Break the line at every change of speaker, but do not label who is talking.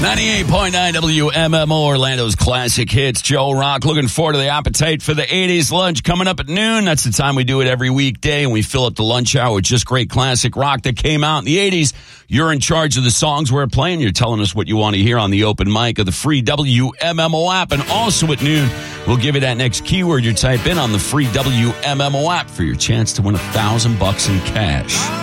98.9 WMMO, Orlando's classic hits. Joe Rock looking forward to the Appetite for the 80s lunch coming up at noon. That's the time we do it every weekday, and we fill up the lunch hour with just great classic rock that came out in the 80s. You're in charge of the songs we're playing. You're telling us what you want to hear on the open mic of the free WMMO app. And also at noon, we'll give you that next keyword you type in on the free WMMO app for your chance to win $1,000 in cash.